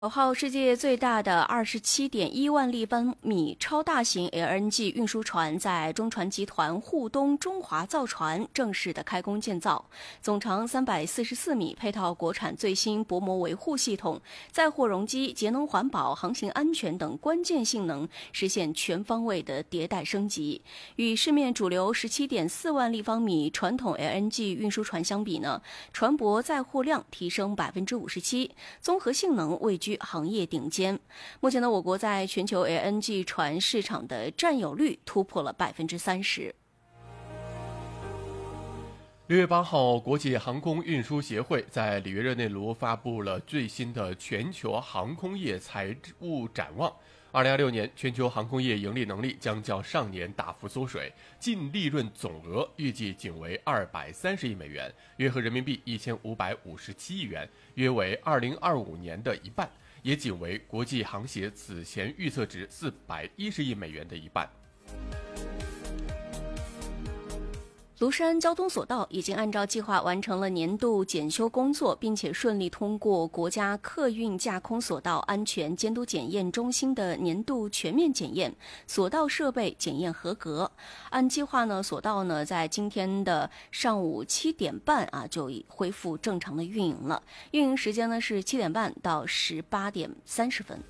9号，世界最大的27.1万立方米超大型 LNG 运输船在中船集团沪东中华造船正式的开工建造，总长344米，配套国产最新薄膜维护系统，载货容积、节能环保、航行安全等关键性能实现全方位的迭代升级。与市面主流17.4万立方米传统 LNG 运输船相比呢，船舶载货量提升57%，综合性能位居行业顶尖。目前呢，我国在全球 LNG 船市场的占有率突破了30%。 6月8号，国际航空运输协会在里约热内卢发布了最新的全球航空业财务展望。2026年，全球航空业盈利能力将较上年大幅缩水，净利润总额预计仅为230亿美元，约合人民币1557亿元，约为2025年的一半，也仅为国际航协此前预测值410亿美元的一半。 庐山交通索道已经按照计划完成了年度检修工作，并且顺利通过国家客运架空索道安全监督检验中心的年度全面检验，索道设备检验合格。按计划呢，索道呢在今天的上午7点半就已恢复正常的运营了，运营时间呢是7点半到18点30分。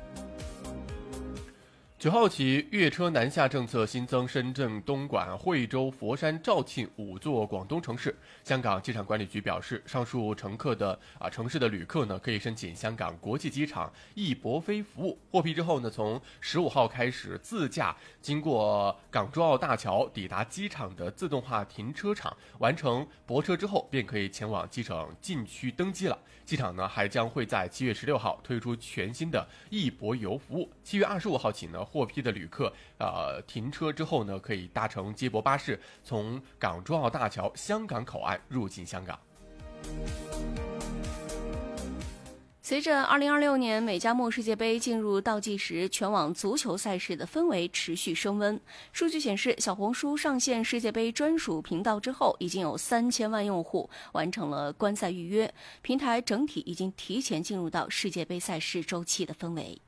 9号起，粤车南下政策新增深圳、东莞、惠州、佛山、肇庆5座广东城市。香港机场管理局表示，上述城市的旅客呢，可以申请香港国际机场易泊飞服务。获批之后呢，从15号开始，自驾经过港珠澳大桥抵达机场的自动化停车场，完成泊车之后，便可以前往机场禁区登机了。机场呢，还将会在7月16号推出全新的易泊游服务。7月25号起呢，获批的旅客停车之后呢，可以搭乘接驳巴士从港珠澳大桥香港口岸入境香港。 随着2026年美加墨世界杯进入倒计时，全网足球赛事的氛围持续升温。数据显示，小红书上线世界杯专属频道之后，已经有3000万用户完成了观赛预约，平台整体已经提前进入到世界杯赛事周期的氛围。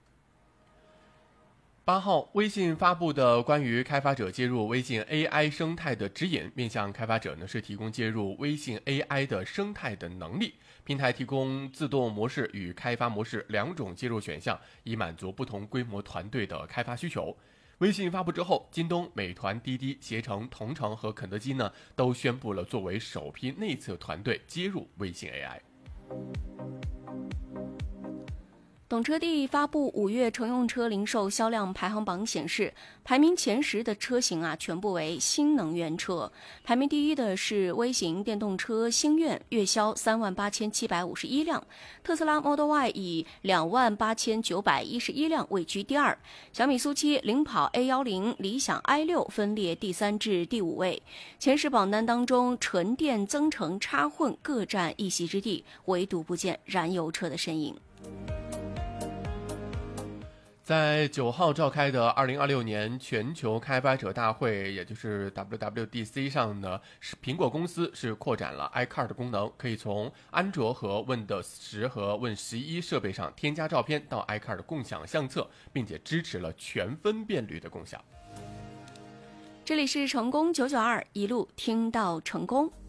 8号，微信发布的关于开发者接入微信 AI 生态的指引，面向开发者呢是提供接入微信 AI 的生态的能力。平台提供自动模式与开发模式2种接入选项，以满足不同规模团队的开发需求。微信发布之后，京东、美团、滴滴、携程、同城和肯德基呢都宣布了作为首批内测团队接入微信 AI。 懂车帝发布5月乘用车零售销量排行榜显示，排名前10的车型全部为新能源车。排名第一的是微型电动车星愿，月销38751辆；特斯拉 Model Y 以28911辆位居第二。小米SU7、领跑 A10、理想 i6分列第3至第5位。前10榜单当中，纯电、增程、插混各占一席之地，唯独不见燃油车的身影。 在9号召开的2026年全球开发者大会，也就是 WWDC 上呢，苹果公司是扩展了 iCar 的功能，可以从安卓和 Windows 10和 Win 11设备上添加照片到 iCar 的共享相册，并且支持了全分辨率的共享。 这里是成功992，一路听到成功。